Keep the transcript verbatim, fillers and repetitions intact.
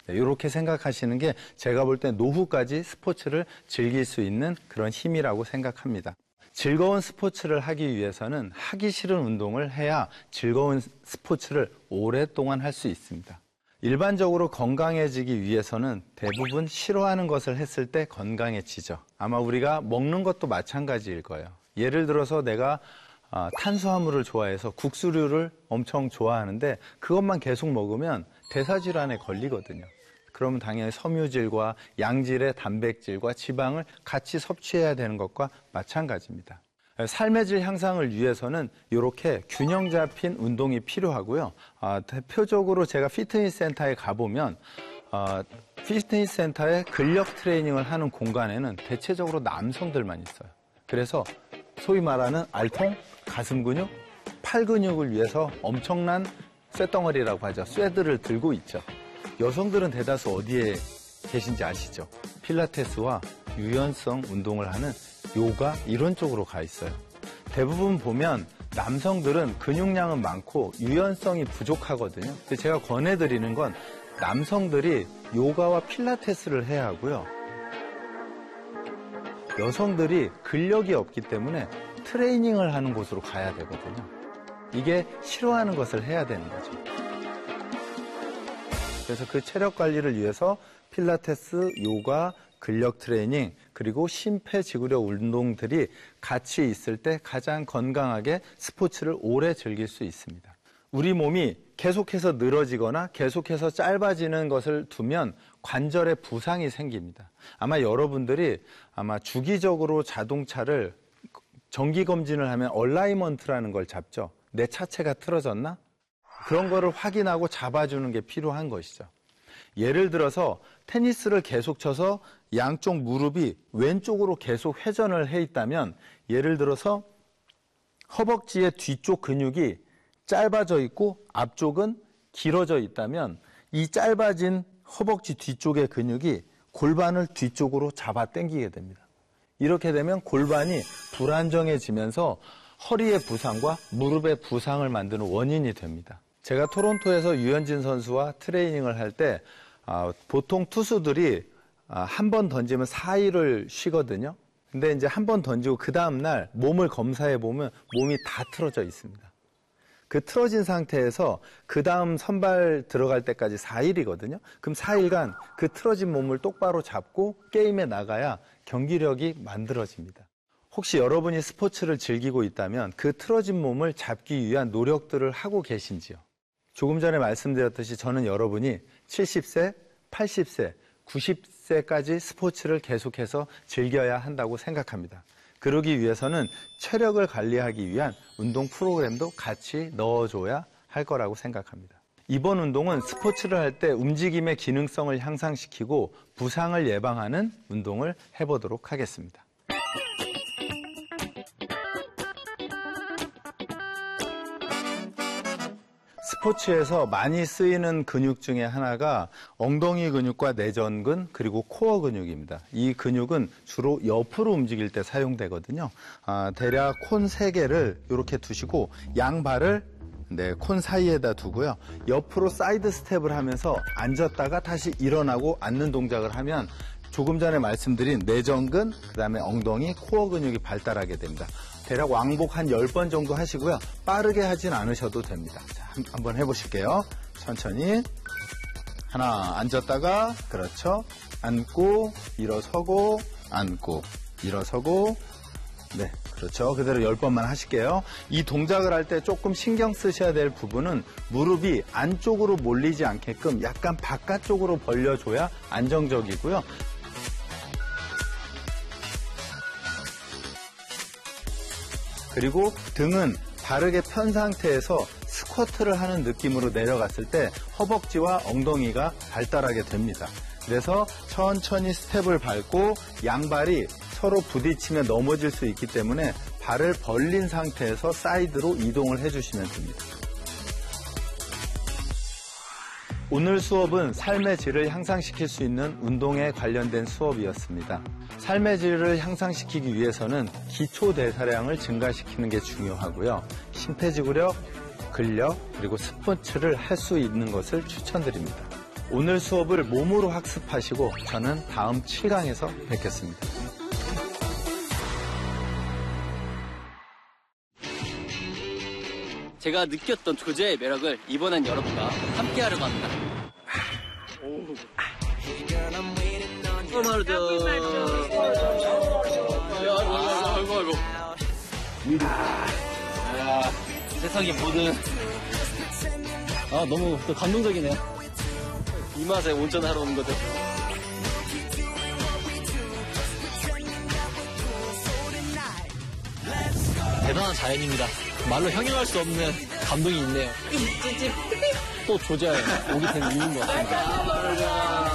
이렇게 생각하시는 게 제가 볼 때 노후까지 스포츠를 즐길 수 있는 그런 힘이라고 생각합니다. 즐거운 스포츠를 하기 위해서는 하기 싫은 운동을 해야 즐거운 스포츠를 오랫동안 할 수 있습니다. 일반적으로 건강해지기 위해서는 대부분 싫어하는 것을 했을 때 건강해지죠. 아마 우리가 먹는 것도 마찬가지일 거예요. 예를 들어서 내가 탄수화물을 좋아해서 국수류를 엄청 좋아하는데 그것만 계속 먹으면 대사질환에 걸리거든요. 그러면 당연히 섬유질과 양질의 단백질과 지방을 같이 섭취해야 되는 것과 마찬가지입니다. 삶의 질 향상을 위해서는 이렇게 균형 잡힌 운동이 필요하고요. 아, 대표적으로 제가 피트니스 센터에 가보면 아, 피트니스 센터에 근력 트레이닝을 하는 공간에는 대체적으로 남성들만 있어요. 그래서 소위 말하는 알통, 가슴 근육, 팔 근육을 위해서 엄청난 쇳덩어리라고 하죠. 쇳들을 들고 있죠. 여성들은 대다수 어디에 계신지 아시죠? 필라테스와 유연성 운동을 하는 요가 이런 쪽으로 가 있어요. 대부분 보면 남성들은 근육량은 많고 유연성이 부족하거든요. 근데 제가 권해드리는 건 남성들이 요가와 필라테스를 해야 하고요. 여성들이 근력이 없기 때문에 트레이닝을 하는 곳으로 가야 되거든요. 이게 싫어하는 것을 해야 되는 거죠. 그래서 그 체력 관리를 위해서 필라테스, 요가, 근력 트레이닝, 그리고 심폐지구력 운동들이 같이 있을 때 가장 건강하게 스포츠를 오래 즐길 수 있습니다. 우리 몸이 계속해서 늘어지거나 계속해서 짧아지는 것을 두면 관절에 부상이 생깁니다. 아마 여러분들이 아마 주기적으로 자동차를 정기검진을 하면 얼라이먼트라는 걸 잡죠. 내 차체가 틀어졌나? 그런 거를 확인하고 잡아주는 게 필요한 것이죠. 예를 들어서 테니스를 계속 쳐서 양쪽 무릎이 왼쪽으로 계속 회전을 해 있다면 예를 들어서 허벅지의 뒤쪽 근육이 짧아져 있고 앞쪽은 길어져 있다면 이 짧아진 허벅지 뒤쪽의 근육이 골반을 뒤쪽으로 잡아 당기게 됩니다. 이렇게 되면 골반이 불안정해지면서 허리의 부상과 무릎의 부상을 만드는 원인이 됩니다. 제가 토론토에서 유현진 선수와 트레이닝을 할 때 아, 보통 투수들이 아, 한 번 던지면 사 일을 쉬거든요. 근데 이제 한 번 던지고 그 다음날 몸을 검사해 보면 몸이 다 틀어져 있습니다. 그 틀어진 상태에서 그 다음 선발 들어갈 때까지 사 일이거든요. 그럼 사 일간 그 틀어진 몸을 똑바로 잡고 게임에 나가야 경기력이 만들어집니다. 혹시 여러분이 스포츠를 즐기고 있다면 그 틀어진 몸을 잡기 위한 노력들을 하고 계신지요? 조금 전에 말씀드렸듯이 저는 여러분이 칠십 세, 팔십 세, 구십 세까지 스포츠를 계속해서 즐겨야 한다고 생각합니다. 그러기 위해서는 체력을 관리하기 위한 운동 프로그램도 같이 넣어줘야 할 거라고 생각합니다. 이번 운동은 스포츠를 할 때 움직임의 기능성을 향상시키고 부상을 예방하는 운동을 해보도록 하겠습니다. 스포츠에서 많이 쓰이는 근육 중에 하나가 엉덩이 근육과 내전근 그리고 코어 근육입니다. 이 근육은 주로 옆으로 움직일 때 사용되거든요. 아, 대략 콘 세 개를 이렇게 두시고 양발을 네, 콘 사이에다 두고요. 옆으로 사이드 스텝을 하면서 앉았다가 다시 일어나고 앉는 동작을 하면 조금 전에 말씀드린 내전근, 그 다음에 엉덩이, 코어 근육이 발달하게 됩니다. 대략 왕복 한 열 번 정도 하시고요. 빠르게 하진 않으셔도 됩니다. 자, 한번 해보실게요. 천천히. 하나, 앉았다가, 그렇죠. 앉고, 일어서고, 앉고, 일어서고, 네, 그렇죠. 그대로 열 번만 하실게요. 이 동작을 할 때 조금 신경 쓰셔야 될 부분은 무릎이 안쪽으로 몰리지 않게끔 약간 바깥쪽으로 벌려줘야 안정적이고요. 그리고 등은 바르게 편 상태에서 스쿼트를 하는 느낌으로 내려갔을 때 허벅지와 엉덩이가 발달하게 됩니다. 그래서 천천히 스텝을 밟고 양발이 서로 부딪히며 넘어질 수 있기 때문에 발을 벌린 상태에서 사이드로 이동을 해주시면 됩니다. 오늘 수업은 삶의 질을 향상시킬 수 있는 운동에 관련된 수업이었습니다. 삶의 질을 향상시키기 위해서는 기초 대사량을 증가시키는 게 중요하고요. 심폐지구력, 근력, 그리고 스포츠를 할 수 있는 것을 추천드립니다. 오늘 수업을 몸으로 학습하시고 저는 다음 칠 강에서 뵙겠습니다. 제가 느꼈던 조제의 매력을 이번엔 여러분과 함께 하려고 합니다. 오, 말도. 아이고, 아이고, 아이고. 아, 세상의 모든. 아, 너무 또 감동적이네요. 이 맛에 온천하러 온 거죠. 대단한 자연입니다. 말로 형용할 수 없는 감동이 있네요. 또 조제할 오게 된 이유인 것 같습니다.